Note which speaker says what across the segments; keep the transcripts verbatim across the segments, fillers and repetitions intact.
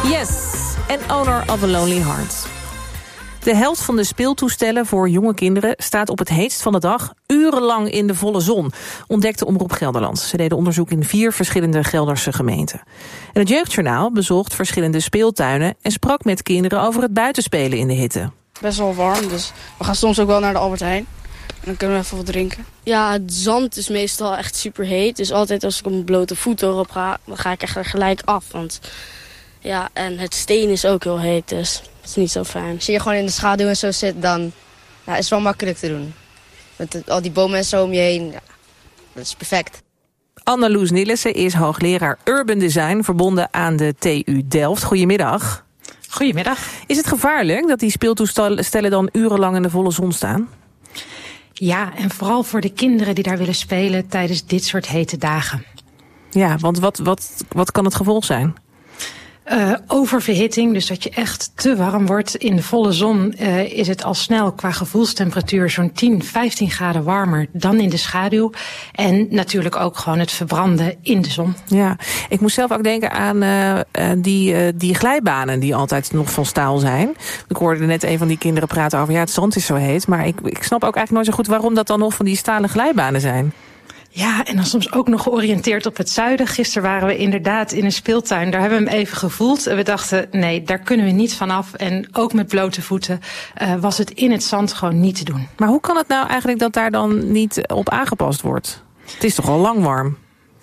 Speaker 1: Yes, and Owner of a Lonely Heart. De helft van de speeltoestellen voor jonge kinderen staat op het heetst van de dag urenlang in de volle zon, ontdekte Omroep Gelderland. Ze deden onderzoek in vier verschillende Gelderse gemeenten. En het Jeugdjournaal bezocht verschillende speeltuinen en sprak met kinderen over het buitenspelen in de hitte.
Speaker 2: Best wel warm, dus we gaan soms ook wel naar de Albert Heijn. En dan kunnen we even wat drinken. Ja, het zand is meestal echt super heet. Dus altijd als ik op mijn blote voeten erop ga, dan ga ik echt er gelijk af. Want ja, en het steen is ook heel heet, dus dat is niet zo fijn.
Speaker 3: Als je gewoon in de schaduw en zo zit, dan ja, is het wel makkelijk te doen. Met het, al die bomen en zo om je heen, ja, dat is perfect.
Speaker 1: Anneloes Nillissen is hoogleraar Urban Design, verbonden aan de T U Delft. Goedemiddag.
Speaker 4: Goedemiddag.
Speaker 1: Is het gevaarlijk dat die speeltoestellen dan urenlang in de volle zon staan?
Speaker 4: Ja, en vooral voor de kinderen die daar willen spelen tijdens dit soort hete dagen.
Speaker 1: Ja, want wat, wat, wat kan het gevolg zijn?
Speaker 4: Uh, oververhitting, dus dat je echt te warm wordt. In de volle zon uh, is het al snel qua gevoelstemperatuur zo'n tien, vijftien graden warmer dan in de schaduw. En natuurlijk ook gewoon het verbranden in de zon.
Speaker 1: Ja, ik moest zelf ook denken aan uh, die, uh, die glijbanen die altijd nog van staal zijn. Ik hoorde net een van die kinderen praten over, ja, het zand is zo heet. Maar ik, ik snap ook eigenlijk nooit zo goed waarom dat dan nog van die stalen glijbanen zijn.
Speaker 4: Ja, en dan soms ook nog georiënteerd op het zuiden. Gisteren waren we inderdaad in een speeltuin. Daar hebben we hem even gevoeld. En we dachten, nee, daar kunnen we niet vanaf. En ook met blote voeten uh, was het in het zand gewoon niet te doen.
Speaker 1: Maar hoe kan het nou eigenlijk dat daar dan niet op aangepast wordt? Het is toch al lang warm?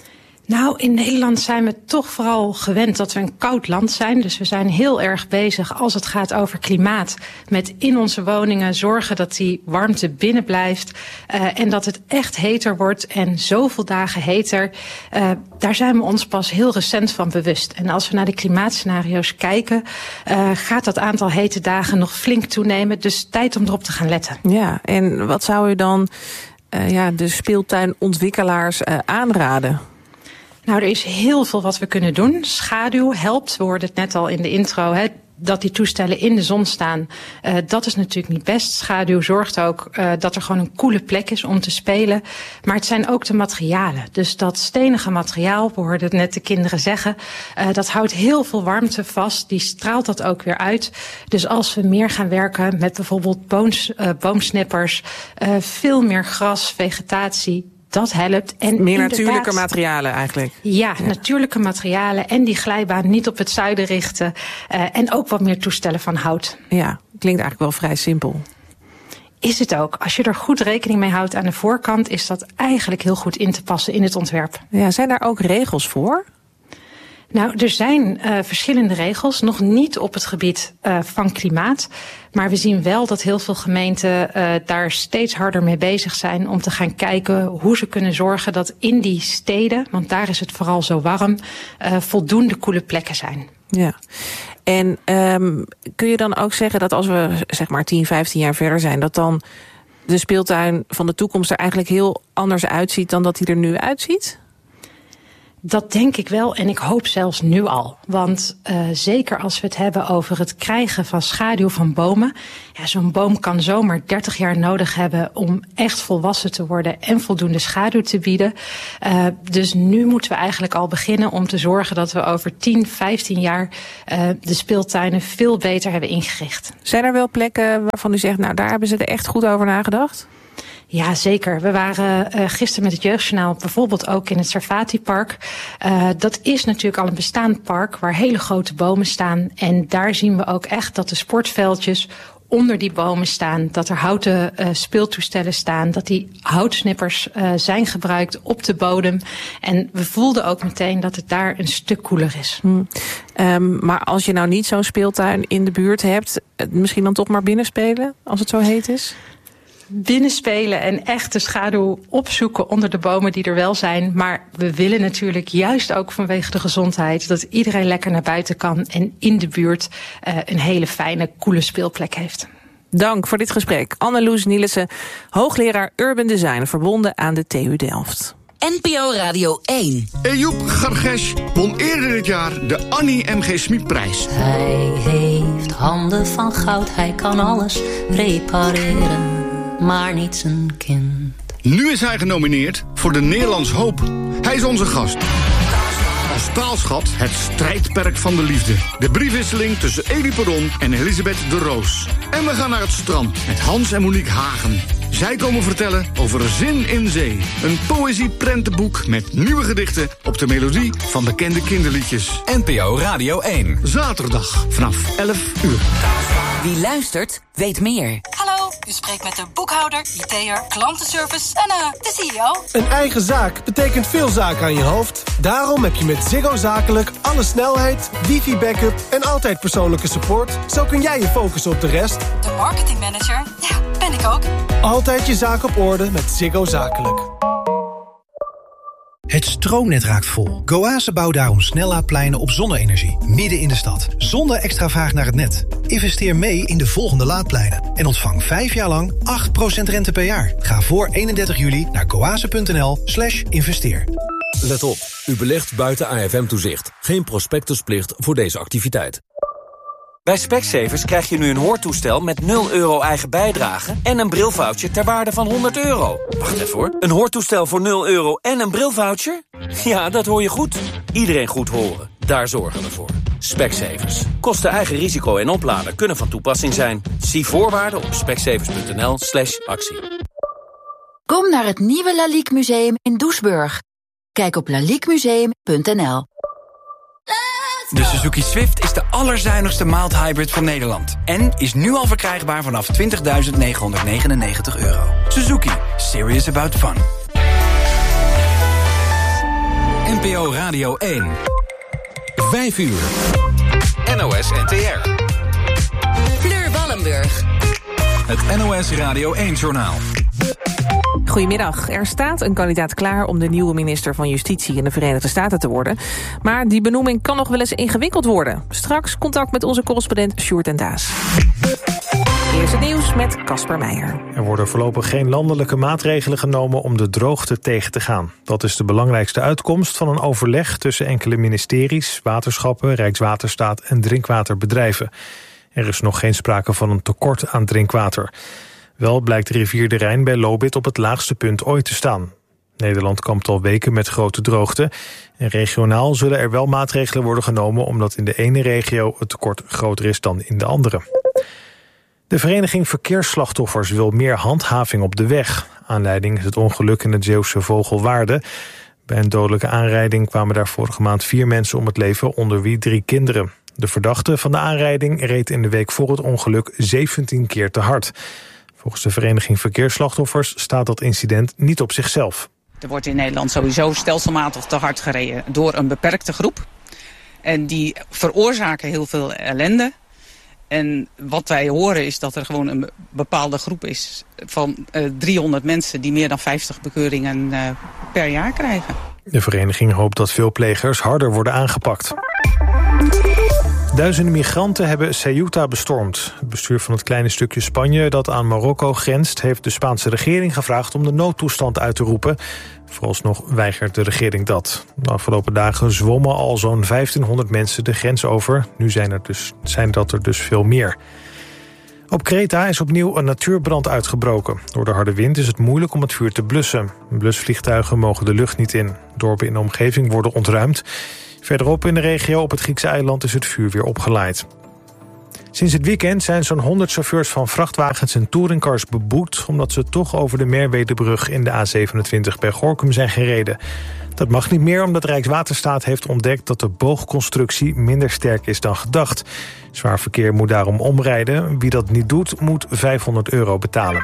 Speaker 4: Nou, in Nederland zijn we toch vooral gewend dat we een koud land zijn. Dus we zijn heel erg bezig als het gaat over klimaat. Met in onze woningen zorgen dat die warmte binnen blijft. Uh, en dat het echt heter wordt en zoveel dagen heter. Uh, daar zijn we ons pas heel recent van bewust. En als we naar de klimaatscenario's kijken, uh, gaat dat aantal hete dagen nog flink toenemen. Dus tijd om erop te gaan letten.
Speaker 1: Ja, en wat zou u dan uh, ja, de speeltuinontwikkelaars uh, aanraden?
Speaker 4: Nou, er is heel veel wat we kunnen doen. Schaduw helpt. We hoorden het net al in de intro, hè, dat die toestellen in de zon staan. Uh, dat is natuurlijk niet best. Schaduw zorgt ook uh, dat er gewoon een koele plek is om te spelen. Maar het zijn ook de materialen. Dus dat stenige materiaal, we hoorden het net de kinderen zeggen, uh, dat houdt heel veel warmte vast. Die straalt dat ook weer uit. Dus als we meer gaan werken met bijvoorbeeld boons, uh, boomsnippers, uh, veel meer gras, vegetatie, dat helpt. En
Speaker 1: meer natuurlijke materialen eigenlijk.
Speaker 4: Ja, ja, natuurlijke materialen en die glijbaan niet op het zuiden richten. Uh, en ook wat meer toestellen van hout.
Speaker 1: Ja, klinkt eigenlijk wel vrij simpel.
Speaker 4: Is het ook. Als je er goed rekening mee houdt aan de voorkant, is dat eigenlijk heel goed in te passen in het ontwerp.
Speaker 1: Ja, zijn daar ook regels voor?
Speaker 4: Nou, er zijn uh, verschillende regels, nog niet op het gebied uh, van klimaat. Maar we zien wel dat heel veel gemeenten uh, daar steeds harder mee bezig zijn om te gaan kijken hoe ze kunnen zorgen dat in die steden, want daar is het vooral zo warm, uh, voldoende koele plekken zijn.
Speaker 1: Ja. En um, kun je dan ook zeggen dat als we zeg maar tien, vijftien jaar verder zijn, dat dan de speeltuin van de toekomst er eigenlijk heel anders uitziet dan dat hij er nu uitziet?
Speaker 4: Dat denk ik wel en ik hoop zelfs nu al. Want uh, zeker als we het hebben over het krijgen van schaduw van bomen. Ja, zo'n boom kan zomaar dertig jaar nodig hebben om echt volwassen te worden en voldoende schaduw te bieden. Uh, dus nu moeten we eigenlijk al beginnen om te zorgen dat we over tien, vijftien jaar uh, de speeltuinen veel beter hebben ingericht.
Speaker 1: Zijn er wel plekken waarvan u zegt, nou daar hebben ze er echt goed over nagedacht?
Speaker 4: Ja, zeker. We waren uh, gisteren met het Jeugdjournaal bijvoorbeeld ook in het Sarfati-park. Uh, dat is natuurlijk al een bestaand park waar hele grote bomen staan. En daar zien we ook echt dat de sportveldjes onder die bomen staan. Dat er houten uh, speeltoestellen staan. Dat die houtsnippers uh, zijn gebruikt op de bodem. En we voelden ook meteen dat het daar een stuk koeler is.
Speaker 1: Hmm. Um, maar als je nou niet zo'n speeltuin in de buurt hebt, misschien dan toch maar binnen spelen als het zo heet is?
Speaker 4: Binnenspelen en echt de schaduw opzoeken onder de bomen die er wel zijn. Maar we willen natuurlijk juist ook vanwege de gezondheid dat iedereen lekker naar buiten kan en in de buurt uh, een hele fijne, koele speelplek heeft.
Speaker 1: Dank voor dit gesprek. Anneloes Nillissen, hoogleraar Urban Design, verbonden aan de T U Delft.
Speaker 5: N P O Radio één.
Speaker 6: Ejoep Garges won eerder dit jaar de Annie M G Schmidprijs.
Speaker 7: Hij heeft handen van goud, hij kan alles repareren, maar niet zijn kind.
Speaker 6: Nu is hij genomineerd voor de Nederlands Hoop. Hij is onze gast. als taalschat het strijdperk van de liefde. De briefwisseling tussen Elie Perron en Elisabeth de Roos. En we gaan naar het strand met Hans en Monique Hagen. Zij komen vertellen over Zin in Zee. Een poëzieprentenboek met nieuwe gedichten op de melodie van bekende kinderliedjes.
Speaker 8: N P O Radio één.
Speaker 6: Zaterdag vanaf elf uur.
Speaker 5: Wie luistert, weet meer.
Speaker 9: Hallo, u spreekt met de boekhouder, I T'er, klantenservice en uh, de C E O.
Speaker 10: Een eigen zaak betekent veel zaken aan je hoofd. Daarom heb je met Ziggo Zakelijk alle snelheid, wifi-backup en altijd persoonlijke support. Zo kun jij je focussen op de rest.
Speaker 9: De marketingmanager, ja, ben ik ook.
Speaker 10: Altijd je zaak op orde met Ziggo Zakelijk.
Speaker 11: Het stroomnet raakt vol. Goase bouwt daarom snellaadpleinen op zonne-energie, midden in de stad. Zonder extra vraag naar het net. Investeer mee in de volgende laadpleinen. En ontvang vijf jaar lang acht procent rente per jaar. Ga voor eenendertig juli naar goase.nl slash investeer.
Speaker 12: Let op, u belegt buiten A F M-toezicht. Geen prospectusplicht voor deze activiteit.
Speaker 13: Bij Specsavers krijg je nu een hoortoestel met nul euro eigen bijdrage en een brilvoucher ter waarde van honderd euro. Wacht even hoor. Een hoortoestel voor nul euro en een brilvoucher? Ja, dat hoor je goed. Iedereen goed horen. Daar zorgen we voor. Specsavers. Kosten eigen risico en oplader kunnen van toepassing zijn. Zie voorwaarden op specsavers.nl slash actie.
Speaker 14: Kom naar het nieuwe Lalique Museum in Doesburg. Kijk op laliquemuseum punt n l.
Speaker 15: De Suzuki Swift is de allerzuinigste mild hybrid van Nederland. En is nu al verkrijgbaar vanaf twintigduizend negenhonderdnegenennegentig euro. Suzuki. Serious about fun.
Speaker 8: N P O Radio één. Vijf uur. N O S N T R.
Speaker 5: Fleur Wallenburg.
Speaker 8: Het N O S Radio één-journaal.
Speaker 1: Goedemiddag. Er staat een kandidaat klaar om de nieuwe minister van Justitie in de Verenigde Staten te worden. Maar die benoeming kan nog wel eens ingewikkeld worden. Straks contact met onze correspondent Sjoerd en Daas. Eerst het nieuws met Casper Meijer.
Speaker 16: Er worden voorlopig geen landelijke maatregelen genomen om de droogte tegen te gaan. Dat is de belangrijkste uitkomst van een overleg tussen enkele ministeries, waterschappen, Rijkswaterstaat en drinkwaterbedrijven. Er is nog geen sprake van een tekort aan drinkwater. Wel blijkt de rivier de Rijn bij Lobith op het laagste punt ooit te staan. Nederland kampt al weken met grote droogte. En regionaal zullen er wel maatregelen worden genomen, omdat in de ene regio het tekort groter is dan in de andere. De vereniging Verkeersslachtoffers wil meer handhaving op de weg. Aanleiding is het ongeluk in het Zeeuwse Vogelwaarde. Bij een dodelijke aanrijding kwamen daar vorige maand vier mensen om het leven, onder wie drie kinderen. De verdachte van de aanrijding reed in de week voor het ongeluk zeventien keer te hard. Volgens de vereniging Verkeersslachtoffers staat dat incident niet op zichzelf.
Speaker 17: Er wordt in Nederland sowieso stelselmatig te hard gereden door een beperkte groep. En die veroorzaken heel veel ellende. En wat wij horen is dat er gewoon een bepaalde groep is van uh, driehonderd mensen die meer dan vijftig bekeuringen uh, per jaar krijgen.
Speaker 16: De vereniging hoopt dat veel plegers harder worden aangepakt. Duizenden migranten hebben Ceuta bestormd. Het bestuur van het kleine stukje Spanje dat aan Marokko grenst heeft de Spaanse regering gevraagd om de noodtoestand uit te roepen. Vooralsnog weigert de regering dat. De afgelopen dagen zwommen al zo'n vijftienhonderd mensen de grens over. Nu zijn, er dus, zijn dat er dus veel meer. Op Kreta is opnieuw een natuurbrand uitgebroken. Door de harde wind is het moeilijk om het vuur te blussen. Blusvliegtuigen mogen de lucht niet in. Dorpen in de omgeving worden ontruimd. Verderop in de regio op het Griekse eiland is het vuur weer opgelaaid. Sinds het weekend zijn zo'n honderd chauffeurs van vrachtwagens en touringcars beboet, omdat ze toch over de Merwedebrug in de A zevenentwintig bij Gorinchem zijn gereden. Dat mag niet meer omdat Rijkswaterstaat heeft ontdekt dat de boogconstructie minder sterk is dan gedacht. Zwaar verkeer moet daarom omrijden. Wie dat niet doet, moet vijfhonderd euro betalen.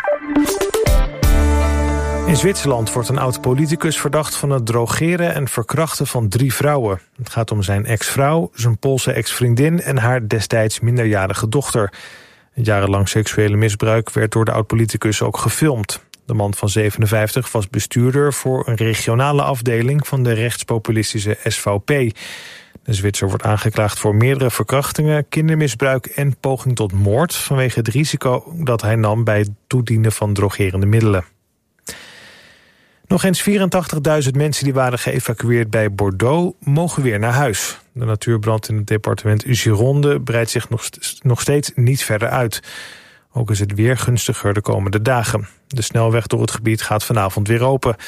Speaker 16: In Zwitserland wordt een oud-politicus verdacht van het drogeren en verkrachten van drie vrouwen. Het gaat om zijn ex-vrouw, zijn Poolse ex-vriendin en haar destijds minderjarige dochter. Het jarenlang seksuele misbruik werd door de oud-politicus ook gefilmd. De man van zevenenvijftig was bestuurder voor een regionale afdeling van de rechtspopulistische S V P. De Zwitser wordt aangeklaagd voor meerdere verkrachtingen, kindermisbruik en poging tot moord vanwege het risico dat hij nam bij het toedienen van drogerende middelen. Nog eens vierentachtigduizend mensen die waren geëvacueerd bij Bordeaux mogen weer naar huis. De natuurbrand in het departement Gironde breidt zich nog, st- nog steeds niet verder uit. Ook is het weer gunstiger de komende dagen. De snelweg door het gebied gaat vanavond weer open.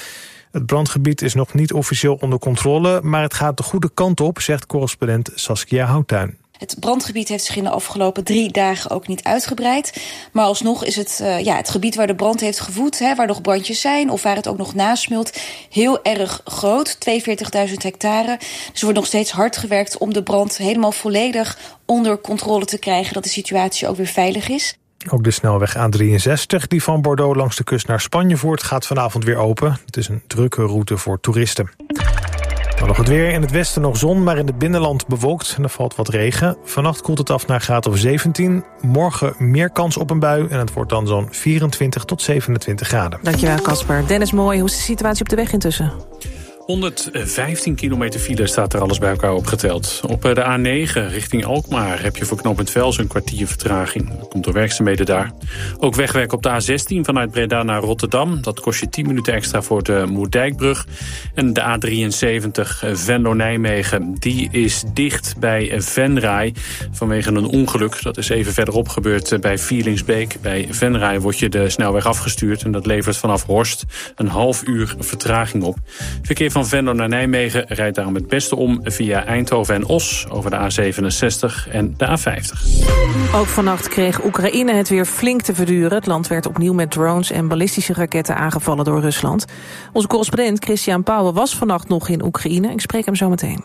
Speaker 16: Het brandgebied is nog niet officieel onder controle, maar het gaat de goede kant op, zegt correspondent Saskia Houttuin.
Speaker 18: Het brandgebied heeft zich in de afgelopen drie dagen ook niet uitgebreid. Maar alsnog is het, uh, ja, het gebied waar de brand heeft gewoed, hè, waar nog brandjes zijn of waar het ook nog nasmult, heel erg groot. tweeënveertigduizend hectare. Dus er wordt nog steeds hard gewerkt om de brand helemaal volledig onder controle te krijgen, dat de situatie ook weer veilig is.
Speaker 16: Ook de snelweg A drieënzestig, die van Bordeaux langs de kust naar Spanje voert, gaat vanavond weer open. Het is een drukke route voor toeristen. Dan nog het weer. In het westen nog zon, maar in het binnenland bewolkt en er valt wat regen. Vannacht koelt het af naar graad of zeventien. Morgen meer kans op een bui en het wordt dan zo'n vierentwintig tot zevenentwintig graden.
Speaker 1: Dankjewel, Casper. Dennis Mooi, hoe is de situatie op de weg intussen?
Speaker 19: honderdvijftien kilometer file staat er alles bij elkaar opgeteld. Op de A negen richting Alkmaar heb je voor knooppunt Velsen een kwartier vertraging. Dat komt door werkzaamheden daar. Ook wegwerk op de A zestien vanuit Breda naar Rotterdam. Dat kost je tien minuten extra voor de Moerdijkbrug. En de A drieënzeventig Venlo-Nijmegen, die is dicht bij Venray vanwege een ongeluk. Dat is even verderop gebeurd bij Vierlingsbeek. Bij Venray wordt je de snelweg afgestuurd en dat levert vanaf Horst een half uur vertraging op. Verkeer van Van Venlo naar Nijmegen rijdt daarom het beste om via Eindhoven en Os over de A zevenenzestig en de A vijftig.
Speaker 1: Ook vannacht kreeg Oekraïne het weer flink te verduren. Het land werd opnieuw met drones en ballistische raketten aangevallen door Rusland. Onze correspondent Christian Pauwen was vannacht nog in Oekraïne. Ik spreek hem zo meteen.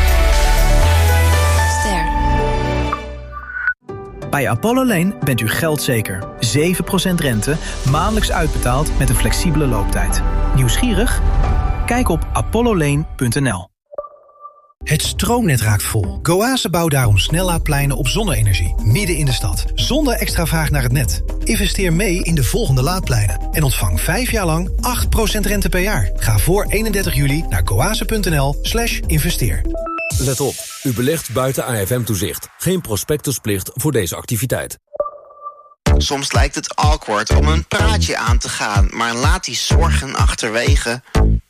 Speaker 20: Bij Apollo Lane bent u geldzeker. zeven procent rente, maandelijks uitbetaald met een flexibele looptijd. Nieuwsgierig? Kijk op apollo lane punt n l.
Speaker 11: Het stroomnet raakt vol. Goase bouwt daarom snellaadpleinen op zonne-energie, midden in de stad. Zonder extra vraag naar het net. Investeer mee in de volgende laadpleinen. En ontvang vijf jaar lang acht procent rente per jaar. Ga voor eenendertig juli naar goase punt n l slash investeer.
Speaker 12: Let op, u belegt buiten A F M-toezicht. Geen prospectusplicht voor deze activiteit.
Speaker 21: Soms lijkt het awkward om een praatje aan te gaan, maar laat die zorgen achterwege.